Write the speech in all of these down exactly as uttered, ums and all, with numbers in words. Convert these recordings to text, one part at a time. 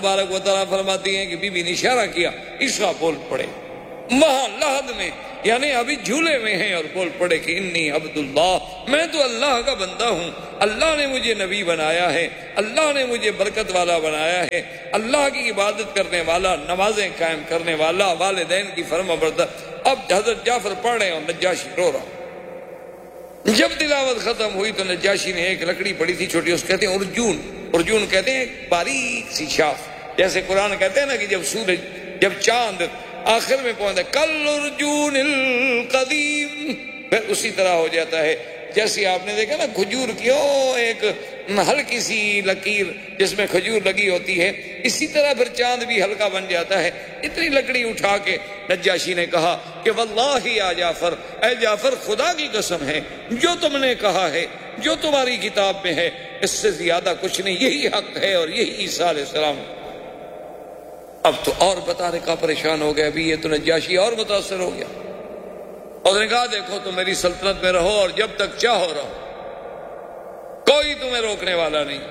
تبارک و تعالیٰ فرماتی ہیں کہ بی بی نے اشارہ کیا، عیسیٰ بول پڑے وہاں لحد میں، یعنی ابھی جھولے میں ہیں، اور بول پڑے کہ انی عبداللہ، میں تو اللہ کا بندہ ہوں، اللہ نے مجھے نبی بنایا ہے، اللہ نے مجھے برکت والا بنایا ہے، اللہ کی عبادت کرنے والا، نمازیں قائم کرنے والا، والدین کی فرما بردار۔ اب حضرت جعفر پڑھ رہے ہیں اور نجاشی رو رہا۔ جب تلاوت ختم ہوئی تو نجاشی نے ایک لکڑی پڑی تھی چھوٹی، اس کہتے ہیں ارجون، ارجون کہتے ہیں ایک باریک سی شاخ، جیسے قرآن کہتے ہیں نا کہ جب سورج، جب چاند آخر میں پہنچتا ہے کل ارجون القدیم، پھر اسی طرح ہو جاتا ہے جیسے آپ نے دیکھا نا کھجور کی او ایک ہلکی سی لکیر جس میں کھجور لگی ہوتی ہے، اسی طرح پھر چاند بھی ہلکا بن جاتا ہے۔ اتنی لکڑی اٹھا کے نجاشی نے کہا کہ واللہ یا جعفر، اے جعفر خدا کی قسم ہے، جو تم نے کہا ہے، جو تمہاری کتاب میں ہے، اس سے زیادہ کچھ نہیں، یہی حق ہے اور یہی عیسیٰ علیہ السلام۔ اب تو اور بتا رکھا پریشان ہو گیا، ابھی یہ تو نجاشی اور متاثر ہو گیا، اور نے کہا دیکھو تم میری سلطنت میں رہو اور جب تک چاہو رہو، کوئی تمہیں روکنے والا نہیں۔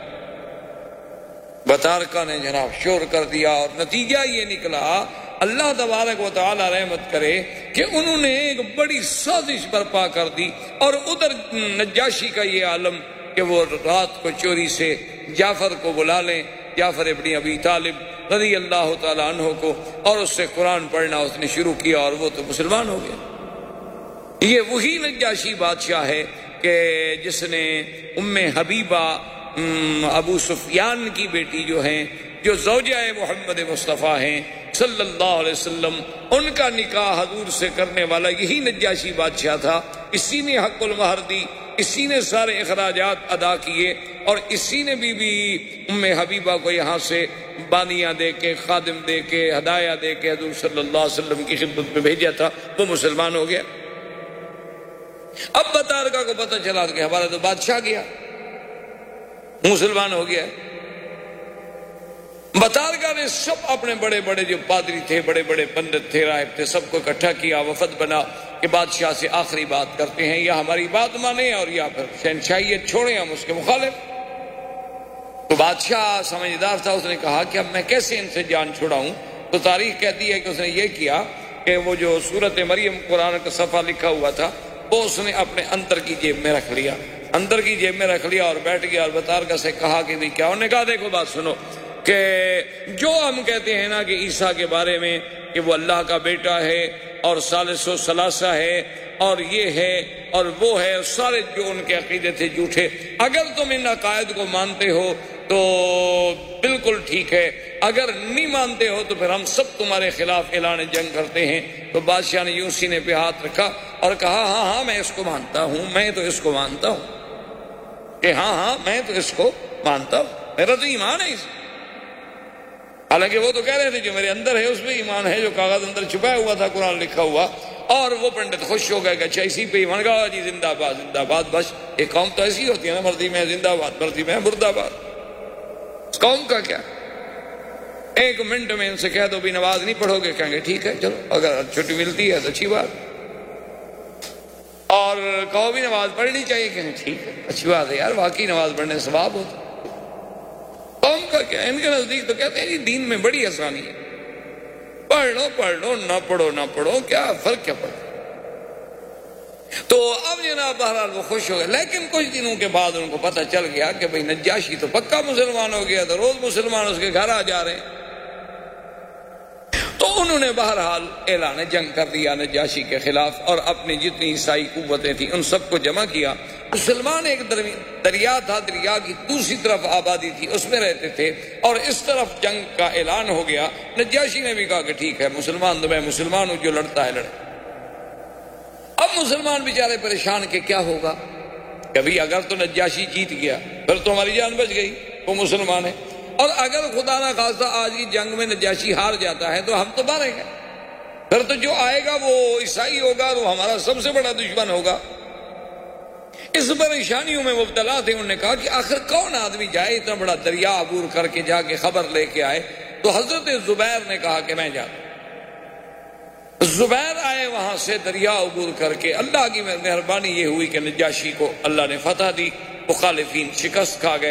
بطارکہ نے جناب شور کر دیا، اور نتیجہ یہ نکلا، اللہ تبارک و تعالی رحمت کرے کہ انہوں نے ایک بڑی سازش برپا کر دی، اور ادھر نجاشی کا یہ عالم کہ وہ رات کو چوری سے جعفر کو بلا لیں، جعفر ابن ابی طالب رضی اللہ تعالی عنہ کو، اور اس سے قرآن پڑھنا اس نے شروع کیا، اور وہ تو مسلمان ہو گیا۔ یہ وہی نجاشی بادشاہ ہے کہ جس نے ام حبیبہ ابو سفیان کی بیٹی جو ہیں، جو زوجہ محمد مصطفیٰ ہیں صلی اللہ علیہ وسلم، ان کا نکاح حضور سے کرنے والا یہی نجاشی بادشاہ تھا۔ اسی نے حق المہر دی، اسی نے سارے اخراجات ادا کیے، اور اسی نے بی بی ام حبیبہ کو یہاں سے بانیاں دے کے، خادم دے کے، ہدایہ دے کے حضور صلی اللہ علیہ وسلم کی خدمت میں بھیجا تھا۔ وہ مسلمان ہو گیا۔ اب بطارکہ کو پتہ چلا کہ ہمارا تو بادشاہ گیا، مسلمان ہو گیا۔ بطارکہ نے سب اپنے بڑے بڑے جو پادری تھے، بڑے بڑے پنڈت تھے، راہب تھے، سب کو اکٹھا کیا، وفد بنا کہ بادشاہ سے آخری بات کرتے ہیں، یا ہماری بات مانیں اور یا پھر شہنشاہیت چھوڑیں، ہم اس کے مخالف۔ تو بادشاہ سمجھدار تھا، اس نے کہا کہ اب میں کیسے ان سے جان چھڑاؤں؟ تو تاریخ کہتی ہے کہ اس نے یہ کیا کہ وہ جو سورت مریم قرآن کا صفحہ لکھا ہوا تھا وہ اس نے اپنے اندر کی جیب میں رکھ لیا، اندر کی جیب میں رکھ لیا اور بیٹھ گیا، اور بطارکہ سے کہا کہ کیا؟ انہوں نے کہا دیکھو بات سنو، کہ جو ہم کہتے ہیں نا کہ عیسیٰ کے بارے میں کہ وہ اللہ کا بیٹا ہے اور ثالث و ثلاثہ ہے اور یہ ہے اور وہ ہے، سارے جو ان کے عقیدے تھے جھوٹے، اگر تم ان عقائد کو مانتے ہو تو بالکل ٹھیک ہے، اگر نہیں مانتے ہو تو پھر ہم سب تمہارے خلاف اعلان جنگ کرتے ہیں۔ تو بادشاہ نے یوں سینے پہ ہاتھ رکھا اور کہا ہاں ہاں میں اس کو مانتا ہوں، میں تو اس کو مانتا ہوں، کہ ہاں ہاں میں تو اس کو مانتا ہوں، میرا تو ایمان ہے اس۔ حالانکہ وہ تو کہہ رہے تھے جو میرے اندر ہے اس پہ ایمان ہے، جو کاغذ اندر چھپایا ہوا تھا قرآن لکھا ہوا، اور وہ پنڈت خوش ہو گئے کہ اچھا اسی پہ ایمان کا جی، زندہ باد زندہ باد۔ بس ایک قوم تو ایسی ہوتی ہے نا، مرضی میں زندہ باد، مرضی میں مردہ باد۔ اس قوم کا کیا، ایک منٹ میں ان سے کہہ دو بھی نماز نہیں پڑھو گے، کہیں گے ٹھیک ہے چلو، اگر چھٹی ملتی ہے تو اچھی بات، اور کہو بھی نماز پڑھنی چاہیے، کہیں ٹھیک ہے اچھی بات ہے یار، واقعی نماز پڑھنے سے ثواب ہوتا۔ قوم کا کیا، ان کے نزدیک تو کہتے ہیں جی دین میں بڑی آسانی ہے، پڑھ لو پڑھ لو، نہ پڑھو نہ پڑھو، کیا فرق کیا پڑتا۔ تو اب جناب بہرحال وہ خوش ہو گئے، لیکن کچھ دنوں کے بعد ان کو پتہ چل گیا کہ بھئی نجاشی تو پکا مسلمان ہو گیا، تو روز مسلمان اس کے گھر آ جا رہے ہیں۔ تو انہوں نے بہرحال اعلان جنگ کر دیا نجاشی کے خلاف، اور اپنی جتنی عیسائی قوتیں تھیں ان سب کو جمع کیا۔ مسلمان ایک دریا تھا، دریا کی دوسری طرف آبادی تھی، اس میں رہتے تھے، اور اس طرف جنگ کا اعلان ہو گیا۔ نجاشی نے بھی کہا کہ ٹھیک ہے، مسلمان تو میں مسلمان ہوں، جو لڑتا ہے لڑے۔ اب مسلمان بیچارے پریشان کہ کیا ہوگا، کبھی اگر تو نجاشی جیت گیا پھر تو ہماری جان بچ گئی، وہ مسلمان ہے، اور اگر خدا نہ خواستہ آج کی جنگ میں نجاشی ہار جاتا ہے تو ہم تو ماریں گے، پھر تو جو آئے گا وہ عیسائی ہوگا اور وہ ہمارا سب سے بڑا دشمن ہوگا۔ اس پریشانیوں میں مبتلا تھے۔ انہوں نے کہا کہ آخر کون آدمی جائے اتنا بڑا دریا عبور کر کے جا کے خبر لے کے آئے؟ تو حضرت زبیر نے کہا کہ میں جاتا ہوں۔ زبیر آئے وہاں سے دریا عبور کر کے۔ اللہ کی مہربانی یہ ہوئی کہ نجاشی کو اللہ نے فتح دی، مخالفین شکست کھا گئے،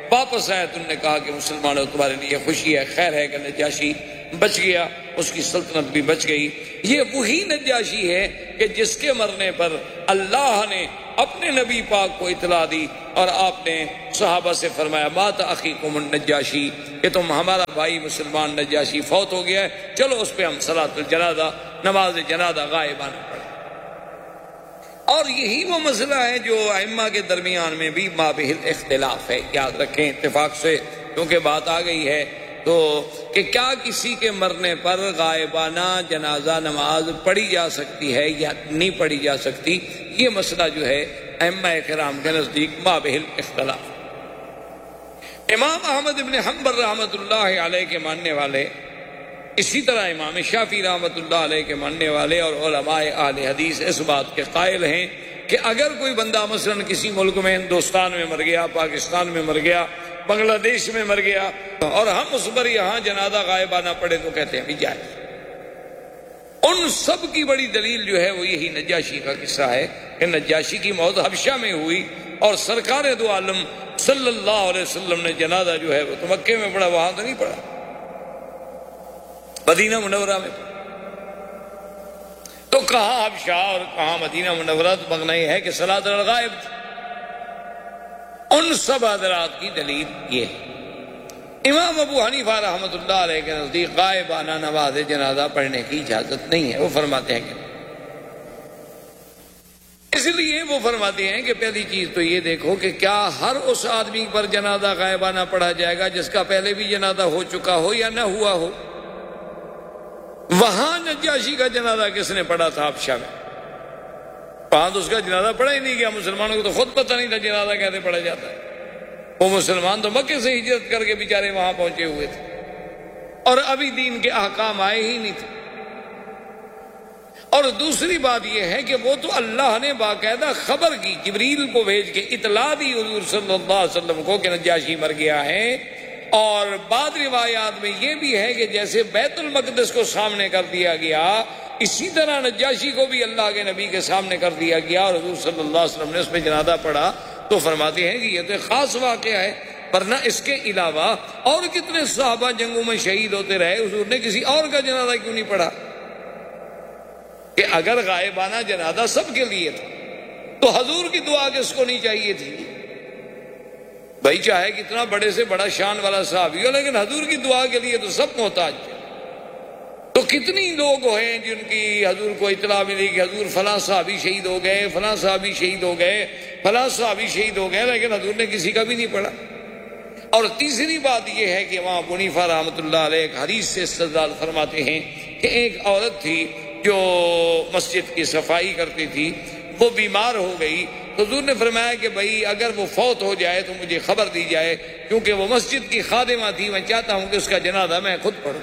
واپس آئے تو انہوں نے کہا کہ مسلمانوں تمہارے لیے خوشی ہے، خیر ہے کہ نجاشی بچ گیا، اس کی سلطنت بھی بچ گئی۔ یہ وہی نجاشی ہے کہ جس کے مرنے پر اللہ نے اپنے نبی پاک کو اطلاع دی اور آپ نے صحابہ سے فرمایا مات اخیکم النجاشی، کہ تم ہمارا بھائی مسلمان نجاشی فوت ہو گیا ہے، چلو اس پہ ہم صلاۃ الجنازہ نماز جنازہ غائبانہ پڑھیں۔ اور یہی وہ مسئلہ ہے جو ائمہ کے درمیان میں بھی مابہ الاختلاف ہے، یاد رکھیں اتفاق سے، کیونکہ بات آ گئی ہے تو کہ کیا کسی کے مرنے پر غائبانہ جنازہ نماز پڑھی جا سکتی ہے یا نہیں پڑھی جا سکتی، یہ مسئلہ جو ہے ائمہ کرام کے نزدیک مابہ الاختلاف۔ امام احمد بن حنبل رحمۃ اللہ علیہ کے ماننے والے، اسی طرح امام شافعی رحمۃ اللہ علیہ کے ماننے والے اور علماء اہل حدیث اس بات کے قائل ہیں کہ اگر کوئی بندہ مثلا کسی ملک میں ہندوستان میں مر گیا، پاکستان میں مر گیا، بنگلہ دیش میں مر گیا اور ہم اس پر یہاں جنازہ غائبانہ پڑھے تو کہتے ہیں بھی جائز۔ ان سب کی بڑی دلیل جو ہے وہ یہی نجاشی کا قصہ ہے کہ نجاشی کی موت حبشہ میں ہوئی اور سرکار دو عالم صلی اللہ علیہ وسلم نے جنازہ جو ہے وہ تو مکے میں پڑھا، وہاں تو نہیں پڑھا، مدینہ منورہ میں۔ تو کہاں حبشہ اور کہاں مدینہ منورہ، تو مغنا یہ ہے کہ صلاۃ الغائب تھی۔ ان سب حضرات کی دلیل یہ ہے۔ امام ابو حنیفہ رحمۃ اللہ علیہ کے نزدیک غائبانہ نماز جنازہ پڑھنے کی اجازت نہیں ہے، وہ فرماتے ہیں کہ اس لیے وہ فرماتے ہیں کہ پہلی چیز تو یہ دیکھو کہ کیا ہر اس آدمی پر جنازہ غائبانہ پڑھا جائے گا جس کا پہلے بھی جنازہ ہو چکا ہو یا نہ ہوا ہو؟ وہاں نجاشی کا جنازہ کس نے پڑھا تھا حبشہ میں؟ وہاں تو اس کا جنازہ پڑھا ہی نہیں گیا، مسلمانوں کو تو خود پتہ نہیں تھا جنازہ کیسے پڑھا جاتا ہے۔ وہ مسلمان تو مکے سے ہجرت کر کے بیچارے وہاں پہنچے ہوئے تھے اور ابھی دین کے احکام آئے ہی نہیں تھے۔ اور دوسری بات یہ ہے کہ وہ تو اللہ نے باقاعدہ خبر کی، جبریل کو بھیج کے اطلاع دی حضور صلی اللہ علیہ وسلم کو کہ نجاشی مر گیا ہے۔ اور بعض روایات میں یہ بھی ہے کہ جیسے بیت المقدس کو سامنے کر دیا گیا، اسی طرح نجاشی کو بھی اللہ کے نبی کے سامنے کر دیا گیا اور حضور صلی اللہ علیہ وسلم نے اس میں جنازہ پڑھا۔ تو فرماتے ہیں کہ یہ تو ایک خاص واقعہ ہے، ورنہ اس کے علاوہ اور کتنے صحابہ جنگوں میں شہید ہوتے رہے، حضور نے کسی اور کا جنازہ کیوں نہیں پڑھا؟ کہ اگر غائبانہ جنازہ سب کے لیے تھا تو حضور کی دعا کس کو نہیں چاہیے تھی؟ بھائی چاہے کتنا بڑے سے بڑا شان والا صحابی ہو، لیکن حضور کی دعا کے لیے تو سب محتاج تھے۔ تو کتنی لوگ ہیں جن کی حضور کو اطلاع ملی کہ حضور فلاں صحابی شہید ہو گئے، فلاں صحابی شہید ہو گئے، فلاں صحابی شہید ہو گئے، لیکن حضور نے کسی کا بھی نہیں پڑھا۔ اور تیسری بات یہ ہے کہ امام ابو حنیفہ رحمۃ اللہ علیہ ایک حدیث سے استدلال فرماتے ہیں کہ ایک عورت تھی جو مسجد کی صفائی کرتی تھی، وہ بیمار ہو گئی، حضور نے فرمایا کہ بھائی اگر وہ فوت ہو جائے تو مجھے خبر دی جائے، کیونکہ وہ مسجد کی خادمہ تھی، میں چاہتا ہوں کہ اس کا جنازہ میں خود پڑھوں۔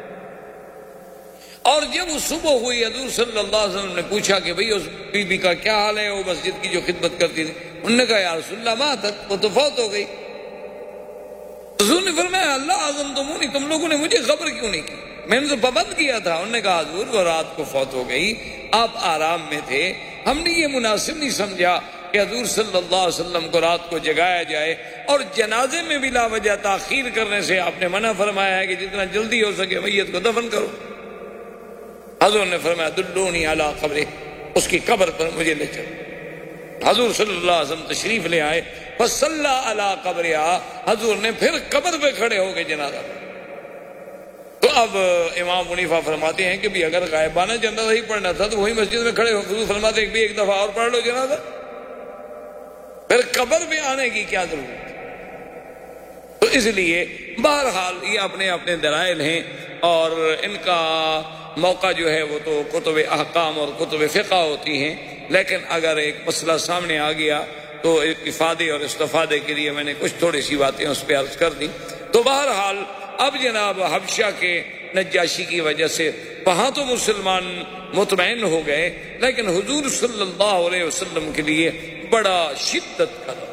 اور جب وہ صبح ہوئی، حضور صلی اللہ علیہ وسلم نے پوچھا کہ بھئی اس بی بی کا کیا حال ہے، وہ مسجد کی جو خدمت کرتی تھی؟ انہوں نے کہا یا رسول اللہ ماتت، وہ تو فوت ہو گئی۔ حضور نے فرمایا اللہ اعظم تمونی، تم لوگوں نے مجھے خبر کیوں نہیں کی؟ میں نے تو پابند کیا تھا۔ انہوں نے کہا حضور وہ رات کو فوت ہو گئی، آپ آرام میں تھے، ہم نے یہ مناسب نہیں سمجھا کہ حضور صلی اللہ علیہ وسلم کو رات کو جگایا جائے، اور جنازے میں بلا وجہ تاخیر کرنے سے آپ نے منع فرمایا ہے کہ جتنا جلدی ہو سکے میت کو دفن کرو۔ حضور نے فرمایا دلونی علی قبر، اس کی قبر پر مجھے لے چلو۔ حضور صلی اللہ علیہ وسلم تشریف لے آئے، فصلی علی قبرہا، حضور نے پھر قبر پہ کھڑے ہو کے جنازہ پڑھا۔ تو اب امام حنیفہ فرماتے ہیں کہ بھی اگر غائبانہ جنازہ ہی پڑھنا تھا تو وہی مسجد میں کھڑے ہو، حضور فرماتے ہیں کہ بھی ایک دفعہ اور پڑھ لو جنازہ، پھر قبر پہ آنے کی کیا ضرورت؟ تو اس لیے بہرحال یہ اپنے اپنے دلائل ہیں، اور ان کا موقع جو ہے وہ تو کتب احکام اور کتب فقہ ہوتی ہیں، لیکن اگر ایک مسئلہ سامنے آ گیا تو افادے اور استفادے کے لیے میں نے کچھ تھوڑی سی باتیں اس پہ عرض کر دی۔ تو بہرحال اب جناب حبشہ کے نجاشی کی وجہ سے وہاں تو مسلمان مطمئن ہو گئے، لیکن حضور صلی اللہ علیہ وسلم کے لیے بڑا شدت کا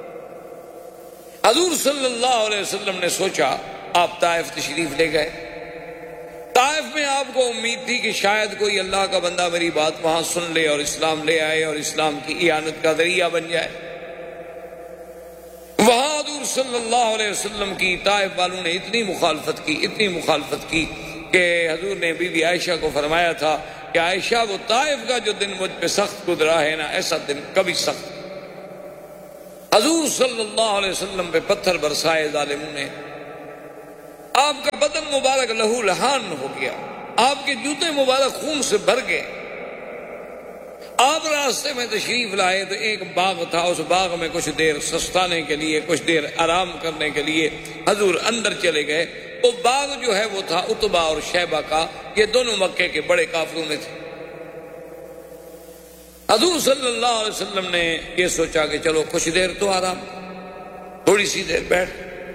حضور صلی اللہ علیہ وسلم نے سوچا، آپ طائف تشریف لے گئے۔ طائف میں آپ کو امید تھی کہ شاید کوئی اللہ کا بندہ میری بات وہاں سن لے اور اسلام لے آئے اور اسلام کی اعانت کا ذریعہ بن جائے۔ وہاں حضور صلی اللہ علیہ وسلم کی طائف والوں نے اتنی مخالفت کی اتنی مخالفت کی کہ حضور نے بی بی عائشہ کو فرمایا تھا کہ عائشہ وہ طائف کا جو دن مجھ پہ سخت گزرا ہے نا ایسا دن کبھی سخت. حضور صلی اللہ علیہ وسلم پہ پتھر برسائے ظالموں نے. آپ کا بدن مبارک لہو لہان ہو گیا, آپ کے جوتے مبارک خون سے بھر گئے. آپ راستے میں تشریف لائے تو ایک باغ تھا, اس باغ میں کچھ دیر سستانے کے لیے کچھ دیر آرام کرنے کے لیے حضور اندر چلے گئے. وہ باغ جو ہے وہ تھا عتبہ اور شیبہ کا, یہ دونوں مکے کے بڑے کافروں میں تھے. حضور صلی اللہ علیہ وسلم نے یہ سوچا کہ چلو کچھ دیر تو آرام, تھوڑی سی دیر بیٹھ.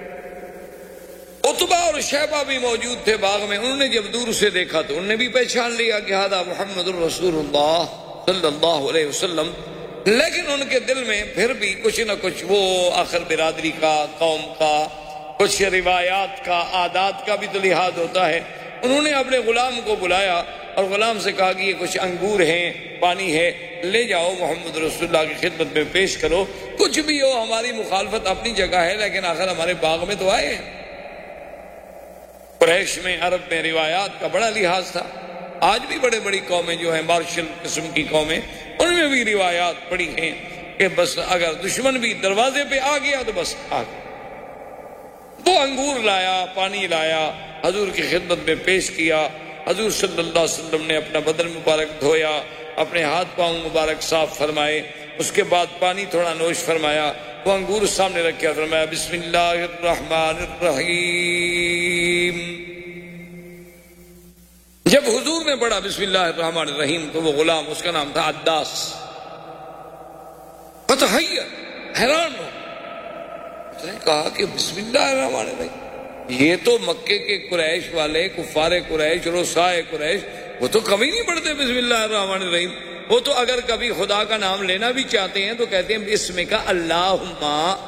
عتبہ اور شیبہ بھی موجود تھے باغ میں. انہوں نے جب دور سے دیکھا تو انہوں نے بھی پہچان لیا کہ ہذا محمد الرسول اللہ صلی اللہ علیہ وسلم, لیکن ان کے دل میں پھر بھی کچھ نہ کچھ وہ آخر برادری کا, قوم کا, کچھ روایات کا, عادات کا بھی تو لحاظ ہوتا ہے. انہوں نے اپنے غلام کو بلایا اور غلام سے کہا کہ یہ کچھ انگور ہیں, پانی ہے, لے جاؤ محمد رسول اللہ کی خدمت میں پیش کرو. کچھ بھی ہو ہماری مخالفت اپنی جگہ ہے, لیکن آخر ہمارے باغ میں تو آئے ہیں. قریش میں, عرب میں روایات کا بڑا لحاظ تھا. آج بھی بڑے بڑی قومیں جو ہیں مارشل قسم کی قومیں, ان میں بھی روایات پڑی ہیں کہ بس اگر دشمن بھی دروازے پہ آ گیا تو بس آ گیا. وہ انگور لایا, پانی لایا, حضور کی خدمت میں پیش کیا. حضور صلی اللہ علیہ وسلم نے اپنا بدن مبارک دھویا, اپنے ہاتھ پاؤں مبارک صاف فرمائے, اس کے بعد پانی تھوڑا نوش فرمایا, وہ انگور سامنے رکھا, فرمایا بسم اللہ الرحمن الرحیم. جب حضور نے پڑھا بسم اللہ الرحمن الرحیم تو وہ غلام, اس کا نام تھا عداس, فتحیر, حیران ہو. اس نے کہا کہ بسم اللہ الرحمن الرحیم, یہ تو مکے کے قریش والے, کفار قریش, رؤسائے قریش, وہ تو کبھی نہیں پڑھتے بسم اللہ الرحمن الرحیم. وہ تو اگر کبھی خدا کا نام لینا بھی چاہتے ہیں تو کہتے ہیں بسم کا اللہم.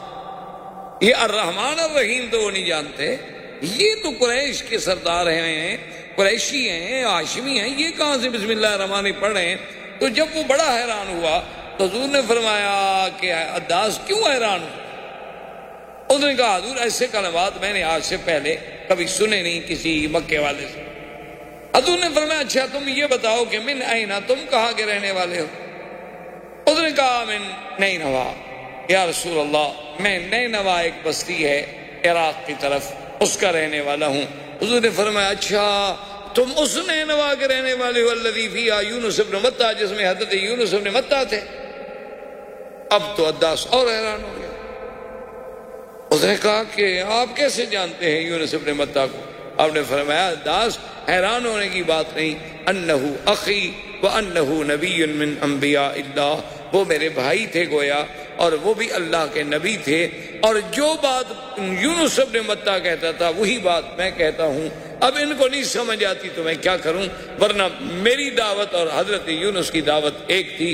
یہ الرحمن الرحیم تو وہ نہیں جانتے. یہ تو قریش کے سردار ہیں, قریشی ہیں, ہاشمی ہیں, یہ کہاں سے بسم اللہ الرحمن الرحیم پڑھ رہے ہیں؟ تو جب وہ بڑا حیران ہوا تو حضور نے فرمایا کہ عداس کیوں حیران ہو؟ اس نے کہا حضور ایسے کلمات میں نے آج سے پہلے کبھی سنے نہیں کسی مکے والے سے. حضور نے فرمایا اچھا تم یہ بتاؤ کہ من اینا, تم کہاں کے رہنے والے ہو؟ اس نے کہا من نینوا. یا رسول اللہ میں نینوا ایک بستی ہے عراق کی طرف, اس کا رہنے والا ہوں. حضور نے فرمایا اچھا تم اس نینوا کے رہنے والے ہو الذی فیہا یونس ابن متہ, جس میں حضرت یونس ابن متہ تھے. اب تو عداس اور حیران ہو گیا. اس نے کہا کہ آپ کیسے جانتے ہیں یونس ابن متہ کو؟ آپ نے فرمایا عداس حیران ہونے کی بات نہیں, انہو اخی وانہو نبی من انبیاء اللہ, وہ میرے بھائی تھے گویا اور وہ بھی اللہ کے نبی تھے, اور جو بات یونس ابن متہ کہتا تھا وہی بات میں کہتا ہوں. اب ان کو نہیں سمجھ آتی تو میں کیا کروں, ورنہ میری دعوت اور حضرت یونس کی دعوت ایک تھی.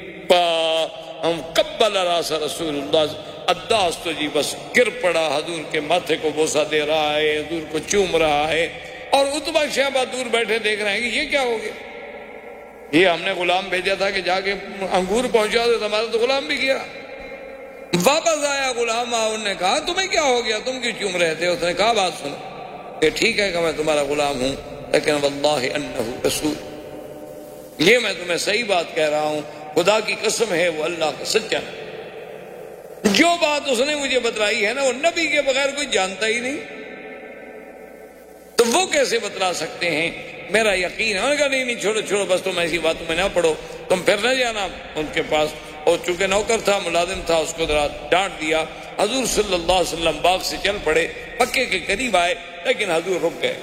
ہم قبل راس رسول اللہ. عداس تو جی بس گر پڑا, حضور کے ماتھے کو بوسہ دے رہا ہے, حضور کو چوم رہا ہے, اور عتبہ شیبہ دور بیٹھے دیکھ رہے ہیں کہ یہ کیا ہو گیا. یہ ہم نے غلام بھیجا تھا کہ جا کے انگور پہنچا دے, ہمارا تو غلام بھی گیا. واپس آیا غلام, انہوں نے کہا تمہیں کیا ہو گیا, تم کیوں چوم رہے تھے؟ اس نے کہا بات سنو, کہ ٹھیک ہے کہ میں تمہارا غلام ہوں, لیکن واللہ انہ رسول, یہ میں تمہیں صحیح بات کہہ رہا ہوں, خدا کی قسم ہے وہ اللہ کا سچا. جو بات اس نے مجھے بتلائی ہے نا وہ نبی کے بغیر کوئی جانتا ہی نہیں, تو وہ کیسے بتلا سکتے ہیں؟ میرا یقین ہے. کہا نہیں نہیں چھوڑو چھوڑو بس, تم ایسی باتوں میں نہ پڑھو, تم پھر نہ جانا ان کے پاس. اور چونکہ نوکر تھا, ملازم تھا, اس کو ذرا ڈانٹ دیا. حضور صلی اللہ علیہ وسلم باغ سے چل پڑے, مکے کے قریب آئے, لیکن حضور رک گئے.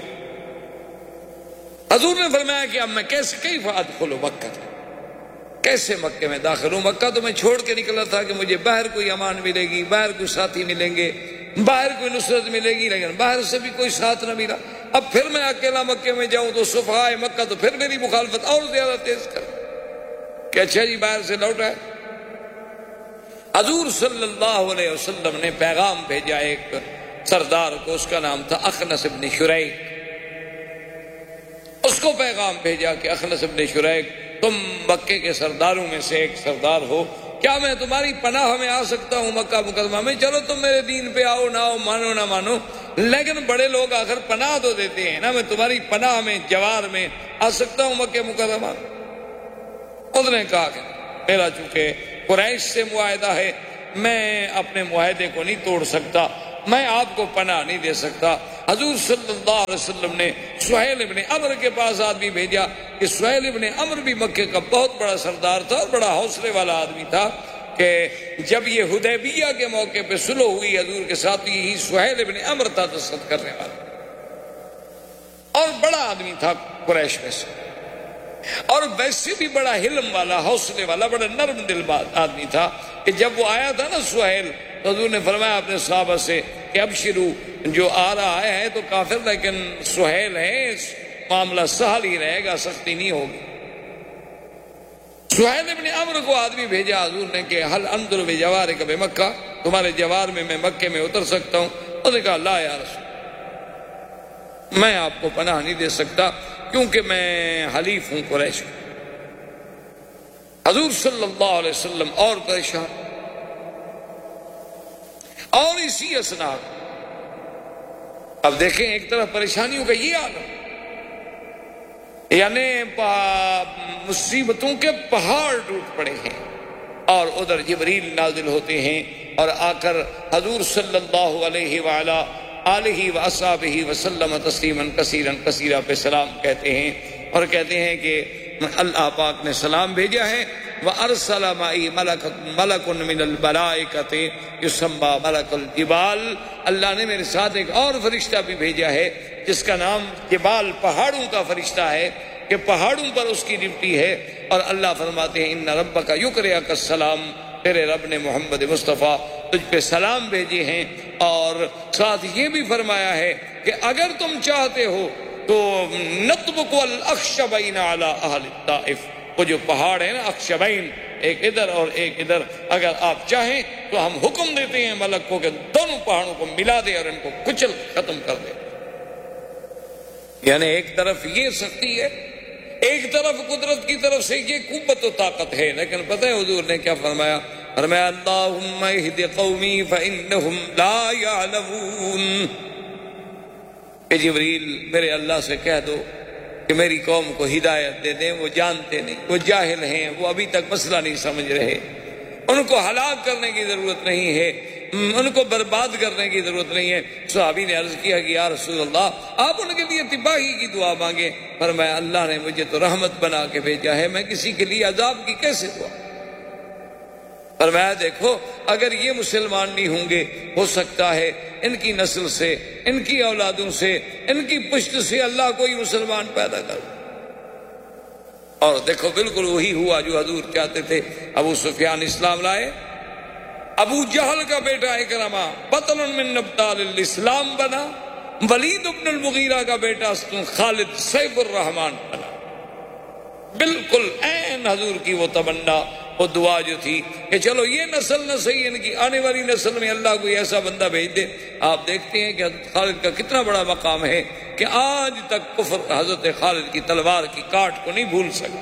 حضور نے فرمایا کہ اب میں کیسے کیف ادخل مکہ, کیسے مکے میں داخل ہوں؟ مکہ تو میں چھوڑ کے نکلا تھا کہ مجھے باہر کوئی امان ملے گی, باہر کوئی ساتھی ملیں گے, باہر کوئی نصرت ملے گی, لیکن باہر سے بھی کوئی ساتھ نہ ملا. اب پھر میں اکیلا مکے میں جاؤں تو صفحائے مکہ تو پھر میری مخالفت اور زیادہ تیز کر کہ اچھا جی باہر سے لوٹا ہے. حضور صلی اللہ علیہ وسلم نے پیغام بھیجا ایک سردار کو, اس کا نام تھا اخنس ابن شریک. اس کو پیغام بھیجا کہ اخنس ابن شریک تم مکے کے سرداروں میں سے ایک سردار ہو, کیا میں تمہاری پناہ میں آ سکتا ہوں مکہ مکرمہ میں؟ چلو تم میرے دین پہ آؤ نہ آؤ، مانو نہ مانو، لیکن بڑے لوگ آخر پناہ تو دیتے ہیں نا، میں تمہاری پناہ میں جوار میں آ سکتا ہوں مکہ مکرمہ؟ اس نے کہا کہ میرا چونکہ قریش سے معاہدہ ہے، میں اپنے معاہدے کو نہیں توڑ سکتا، میں آپ کو پناہ نہیں دے سکتا۔ حضور صلی اللہ علیہ وسلم نے سہیل ابن عمر کے پاس آدمی بھیجا کہ سہیل ابن عمر بھی مکے کا بہت بڑا سردار تھا اور بڑا حوصلے والا آدمی تھا، کہ جب یہ حدیبیہ کے موقع پہ صلح ہوئی حضور کے ساتھ، یہی سہیل ابن عمر تھا دستخط کرنے والا، اور بڑا آدمی تھا قریش میں سے، اور ویسے بھی بڑا حلم والا، حوصلے والا، بڑا نرم دل آدمی تھا، کہ جب وہ آیا تھا نا سہیل، تو حضور نے فرمایا اپنے صحابہ سے کہ ابشرو، جو آ رہا ہے تو کافر لیکن سہیل ہے، معاملہ سہل ہی رہے گا، سختی نہیں ہوگی۔ سہیل ابن عمرو کو آدمی بھیجا حضور نے کہ حل انظر بجوارک بمکہ، تمہارے جوار میں میں مکے میں اتر سکتا ہوں؟ اس نے کہا لا یا رسول، میں آپ کو پناہ نہیں دے سکتا کیونکہ میں حلیف ہوں قریش۔ حضور صلی اللہ علیہ وسلم اور پریشان، اور اسی اسنا اب دیکھیں ایک طرف پریشانیوں کا یہ عالم، یعنی مصیبتوں کے پہاڑ ٹوٹ پڑے ہیں، اور ادھر جبریل نازل ہوتے ہیں اور آ کر حضور صلی اللہ علیہ وآلہ آلہ وصحبہ وسلم تسلیما کثیرا کثیرا پہ سلام کہتے ہیں، اور کہتے ہیں کہ اللہ پاک نے سلام بھیجا ہے، وَأَرْسَلَ مَعِي مَلَكٌ مِّنَ الْمَلَائِكَةِ يُسَمَّى مَلَكُ الْجِبَالِ، اللہ نے میرے ساتھ ایک اور فرشتہ بھی بھیجا ہے جس کا نام جبال، پہاڑوں کا فرشتہ ہے، کہ پہاڑوں پر اس کی ڈیوٹی ہے، اور اللہ فرماتے ہیں اِنَّ رَبَّكَ يُقْرِئُكَ السَّلَامَ، تیرے رب نے محمد مصطفیٰ تجھ پہ سلام بھیجے ہیں، اور ساتھ یہ بھی فرمایا ہے کہ اگر تم چاہتے ہو تو نطبق الاخشبین علی اہل الطائف، وہ جو پہاڑ ہیں نا اخشبین، ایک ادھر اور ایک ادھر، اگر آپ چاہیں تو ہم حکم دیتے ہیں ملک کو کہ دونوں پہاڑوں کو ملا دے اور ان کو کچل ختم کر دے۔ یعنی ایک طرف یہ سختی ہے، ایک طرف قدرت کی طرف سے یہ قوت و طاقت ہے، لیکن پتہ ہے حضور نے کیا فرمایا؟ فرمایا اللہم اہد قومی فانہم لا یعلمون، کہ جبریل میرے اللہ سے کہہ دو کہ میری قوم کو ہدایت دے دیں، وہ جانتے نہیں، وہ جاہل ہیں، وہ ابھی تک مسئلہ نہیں سمجھ رہے، ان کو ہلاک کرنے کی ضرورت نہیں ہے، ان کو برباد کرنے کی ضرورت نہیں ہے۔ صحابی نے عرض کیا کہ یا رسول اللہ آپ ان کے لیے تباہی کی دعا مانگیں، فرمایا اللہ نے مجھے تو رحمت بنا کے بھیجا ہے، میں کسی کے لیے عذاب کی کیسے دعا؟ فرمایا دیکھو اگر یہ مسلمان نہیں ہوں گے، ہو سکتا ہے ان کی نسل سے، ان کی اولادوں سے، ان کی پشت سے اللہ کوئی مسلمان پیدا کر، اور دیکھو بالکل وہی ہوا جو حضور چاہتے تھے۔ ابو سفیان اسلام لائے، ابو جہل کا بیٹا اکرمہ بطل من نبطال الاسلام بنا، ولید بن المغیرہ کا بیٹا خالد سیف الرحمن بنا، بالکل عین حضور کی وہ تمنا، وہ دعا جو تھی کہ چلو یہ نسل نہ صحیح، ان کی آنے والی نسل میں اللہ کوئی ایسا بندہ بھیج دے۔ آپ دیکھتے ہیں کہ حضرت خالد کا کتنا بڑا مقام ہے کہ آج تک کفر حضرت خالد کی تلوار کی کاٹ کو نہیں بھول سکا۔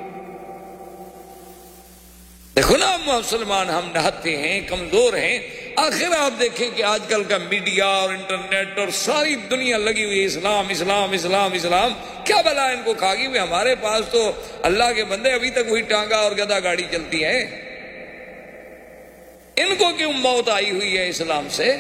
دیکھو نا مسلمان ہم نہتے ہیں، کمزور ہیں، آخر آپ دیکھیں کہ آج کل کا میڈیا اور انٹرنیٹ اور ساری دنیا لگی ہوئی ہے اسلام اسلام اسلام اسلام، کیا بلا ان کو کھا گئی ہوئی؟ ہمارے پاس تو اللہ کے بندے ابھی تک وہی ٹانگا اور گدا گاڑی چلتی ہے، ان کو کیوں موت آئی ہوئی ہے اسلام سے؟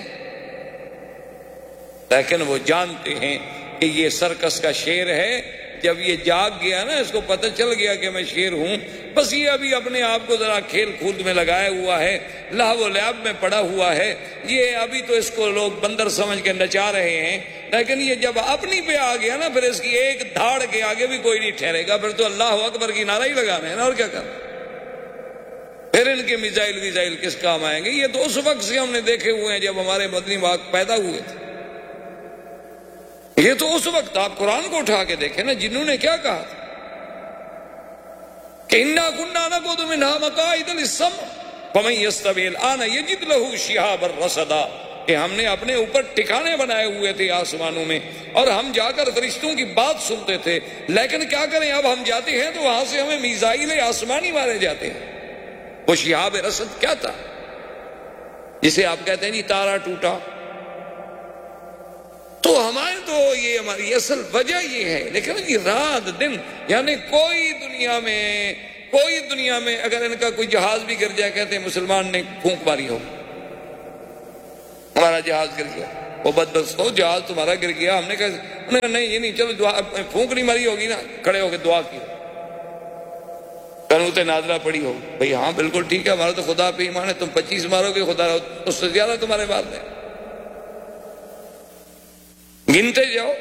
لیکن وہ جانتے ہیں کہ یہ سرکس کا شیر ہے، جب یہ جاگ گیا نا، اس کو پتہ چل گیا کہ میں شیر ہوں، بس یہ ابھی اپنے آپ کو ذرا کھیل کود میں لگایا ہوا ہے، لہو و لعب میں پڑا ہوا ہے، یہ ابھی تو اس کو لوگ بندر سمجھ کے نچا رہے ہیں، لیکن یہ جب اپنی پہ آ گیا نا، پھر اس کی ایک دھاڑ کے آگے بھی کوئی نہیں ٹھہرے گا، پھر تو اللہ اکبر کی نعرہ ہی لگانا ہے نا، اور کیا کرنا؟ پھر ان کے میزائل ویزائل کس کام آئیں گے؟ یہ تو اس وقت سے ہم نے دیکھے ہوئے ہیں جب ہمارے مدنی باغ پیدا ہوئے تھے، یہ تو اس وقت، آپ قرآن کو اٹھا کے دیکھیں نا، جنہوں نے کیا کہا تھا کہ اِنَّا كُنَّا نَقْعُدُ مِنْهَا مَقَاعِدَ لِلسَّمْعِ فَمَن يَسْتَمِعِ الْآنَ يَجِدْ لَهُ شِهَابًا رَّصَدًا، کہ ہم نے اپنے اوپر ٹھکانے بنائے ہوئے تھے آسمانوں میں، اور ہم جا کر فرشتوں کی بات سنتے تھے، لیکن کیا کریں اب ہم جاتے ہیں تو وہاں سے ہمیں میزائل آسمانی مارے جاتے ہیں، وہ شہاب رصد کیا تھا جسے آپ کہتے ہیں جی تارا ٹوٹا؟ تو ہمارے تو یہ ہماری اصل وجہ یہ ہے. لیکن جی رات دن یعنی کوئی دنیا میں کوئی دنیا میں اگر ان کا کوئی جہاز بھی گر جائے کہتے ہیں مسلمان نے پھونک ماری ہو، ہمارا جہاز گر گیا. وہ بدبخت ہو جہاز تمہارا گر گیا. ہم نے کہا انہوں نے کہا نہیں یہ نہیں، چلو دعا پھونک نہیں ماری ہوگی نا، کھڑے ہو کے دعا کی، قنوت نازلہ پڑی ہو. بھئی ہاں بالکل ٹھیک ہے، ہمارا تو خدا پہ ایمان ہے، تم پچیس مارو گے خدا اس سے زیادہ تمہارے بات ہے، گنتے جاؤ.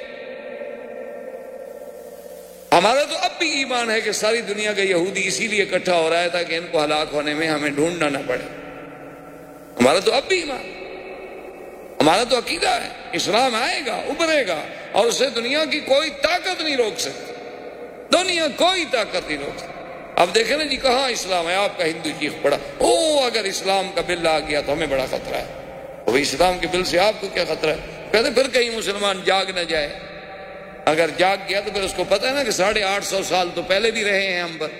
ہمارا تو اب بھی ایمان ہے کہ ساری دنیا کا یہودی اسی لیے اکٹھا ہو رہا ہے تاکہ ان کو ہلاک ہونے میں ہمیں ڈھونڈنا نہ پڑے. ہمارا تو اب بھی ایمان، ہمارا تو عقیدہ ہے اسلام آئے گا، ابھرے گا اور اسے دنیا کی کوئی طاقت نہیں روک سکتی، دنیا کوئی طاقت نہیں روک سکتی. اب دیکھیں نا جی کہاں اسلام ہے، آپ کا ہندو چیخ پڑا او اگر اسلام کا بل آ گیا تو ہمیں بڑا خطرہ ہے. وہ اسلام کے بل سے آپ کو کیا خطرہ ہے؟ کہتے پھر کہیں مسلمان جاگ نہ جائے. اگر جاگ گیا تو پھر اس کو پتہ ہے نا کہ ساڑھے آٹھ سو سال تو پہلے بھی رہے ہیں ہم پر.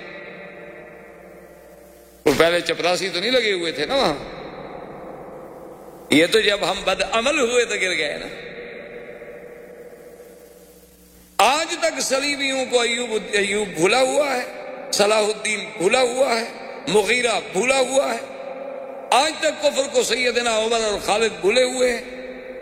وہ پہلے چپراسی تو نہیں لگے ہوئے تھے نا وہاں، یہ تو جب ہم بد عمل ہوئے تو گر گئے نا. آج تک صلیبیوں کو ایوب ایوب بھولا ہوا ہے، صلاح الدین بھولا ہوا ہے، مغیرہ بھولا ہوا ہے. آج تک کفر کو سیدنا عمر اور خالد بھولے ہوئے ہیں.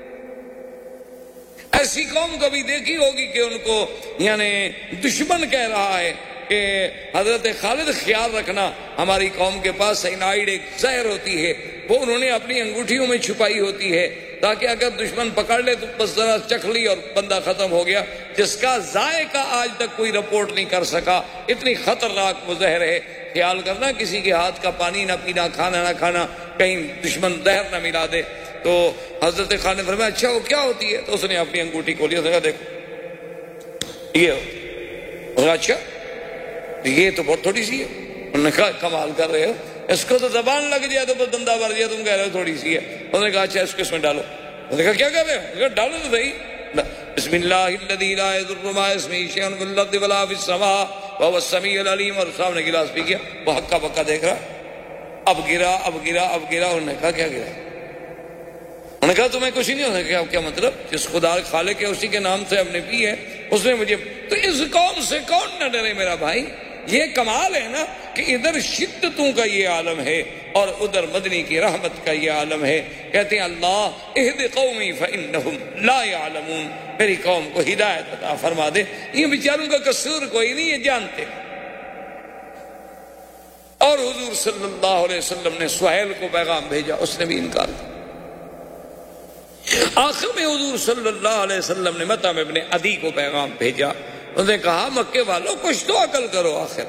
ایسی قوم کبھی دیکھی ہوگی کہ ان کو یعنی دشمن کہہ رہا ہے کہ حضرت خالد خیال رکھنا ہماری قوم کے پاس سائنائڈ ایک زہر ہوتی ہے، وہ انہوں نے اپنی انگوٹھیوں میں چھپائی ہوتی ہے تاکہ اگر دشمن پکڑ لے تو بس ذرا چکھ لی اور بندہ ختم ہو گیا، جس کا ذائقہ آج تک کوئی رپورٹ نہیں کر سکا. اتنی خطرناک وہ زہر ہے. خیال کرنا کسی کے ہاتھ کا پانی نہ پینا، کھانا نہ کھانا، کہیں دشمن زہر نہ ملا دے. تو حضرت خالد نے فرمایا اچھا وہ کیا ہوتی ہے؟ تو اس نے اپنی انگوٹھی کھولی، اس نے کہا دیکھو یہ ہو. اچھا یہ تو بہت تھوڑی سی ہے. انہوں نے کہا کمال کر رہے ہو، اس کو تو زبان لگ جائے تو بس دندہ بھر جائے، تم کہہ رہے ہو تھوڑی سی ہے. انہوں نے کہا اچھا اس کو اس میں ڈالو. انہوں نے کہا کیا کر رہے ہو؟ انہوں نے کہا ڈالو تو صحیح. بسم اللہ الذی لا یضر مع اسمہ شیء فی الارض ولا فی السماء وهو السمیع العلیم. اور سامنے گلاس پی گیا، وہ ہکا بکا دیکھ رہا، اب گرا اب گرا اب گرا. انہوں نے کہا کیا گرا؟ انہوں نے کہا تمہیں کچھ نہیں. انہوں نے کہا کیا مطلب؟ جس خدا خالق ہے اسی کے نام سے ہم نے پی ہے، اس نے مجھے. تو اس قوم سے کون نہ ڈرے میرا بھائی. یہ کمال ہے نا کہ ادھر شدتوں کا یہ عالم ہے اور ادھر مدنی کی رحمت کا یہ عالم ہے. کہتے ہیں اللہ اہد قومی فانہم لا یعلمون، میری قوم کو ہدایت عطا فرما دے. یہ بیچاروں کا قصور کوئی نہیں، یہ جانتے. اور حضور صلی اللہ علیہ وسلم نے سہیل کو پیغام بھیجا، اس نے بھی انکار کیا. آخر میں حضور صلی اللہ علیہ وسلم نے مطعم ابن عدی کو پیغام بھیجا. انہوں نے کہا مکے والوں کچھ تو عقل کرو. آخر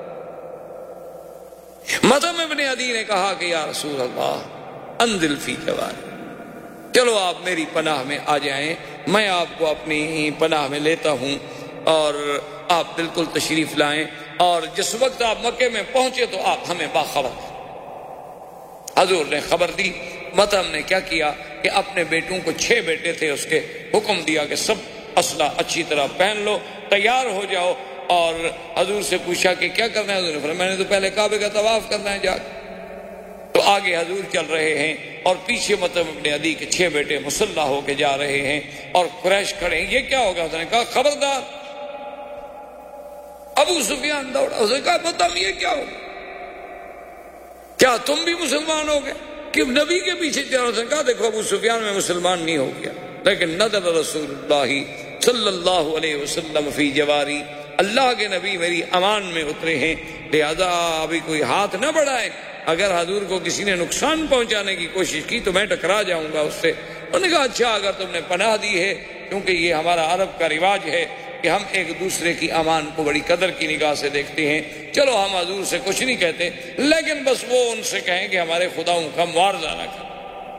مطعم ابن عدی نے کہا کہ یا رسول اللہ انزل فی جواری، چلو آپ میری پناہ میں آ جائیں، میں آپ کو اپنی پناہ میں لیتا ہوں اور آپ بالکل تشریف لائیں، اور جس وقت آپ مکے میں پہنچے تو آپ ہمیں باخبر. حضور نے خبر دی. مطعم نے کیا کیا کہ اپنے بیٹوں کو، چھ بیٹے تھے اس کے، حکم دیا کہ سب اسلحہ اچھی طرح پہن لو، تیار ہو جاؤ. اور حضور سے پوچھا کہ کیا کرنا ہے؟ حضور نے فرمایا میں نے تو پہلے کعبے کا طواف کرنا ہے جا کے. تو آگے حضور چل رہے ہیں اور پیچھے مطعم ابن عدی کے چھ بیٹے مسلح ہو کے جا رہے ہیں اور قریش کھڑے ہیں. یہ کیا ہوگا؟ اس نے کہا خبردار. ابو سفیان دوڑا، اس نے کہا مطعم یہ کیا ہوگا؟ کیا تم بھی مسلمان ہو گئے کہ نبی کے پیچھے چل رہے؟ کہا دیکھو ابو سفیان میں مسلمان نہیں ہو گیا، لیکن نظر رسول اللہ صلی اللہ علیہ وسلم فی جواری، اللہ کے نبی میری امان میں اترے ہیں، لہذا ابھی کوئی ہاتھ نہ بڑھائے. اگر حضور کو کسی نے نقصان پہنچانے کی کوشش کی تو میں ٹکرا جاؤں گا اس سے. انہوں نے کہا اچھا اگر تم نے پناہ دی ہے، کیونکہ یہ ہمارا عرب کا رواج ہے کہ ہم ایک دوسرے کی امان کو بڑی قدر کی نگاہ سے دیکھتے ہیں، چلو ہم حضور سے کچھ نہیں کہتے، لیکن بس وہ ان سے کہیں کہ ہمارے خداؤں کا معاوضہ نہ کریں.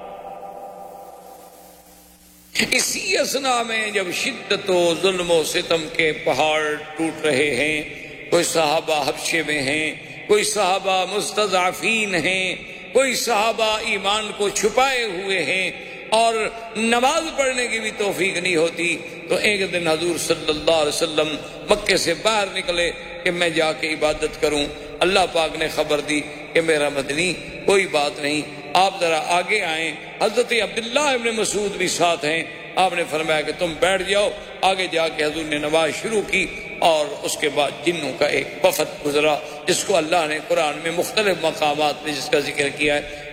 اسی اسنا میں جب شدت و ظلم و ستم کے پہاڑ ٹوٹ رہے ہیں، کوئی صحابہ حبشے میں ہیں، کوئی صحابہ مستضعفین ہیں، کوئی صحابہ ایمان کو چھپائے ہوئے ہیں اور نماز پڑھنے کی بھی توفیق نہیں ہوتی، تو ایک دن حضور صلی اللہ علیہ وسلم مکے سے باہر نکلے کہ میں جا کے عبادت کروں. اللہ پاک نے خبر دی کہ میرا مدنی کوئی بات نہیں، آپ ذرا آگے آئیں۔ حضرت عبداللہ ابن مسعود بھی ساتھ ہیں، آپ نے فرمایا کہ تم بیٹھ جاؤ۔ آگے جا کے حضور نے نماز شروع کی اور اس کے بعد جنوں کا ایک وفد گزرا جس کو اللہ نے قرآن میں مختلف مقامات میں جس کا ذکر کیا ہے۔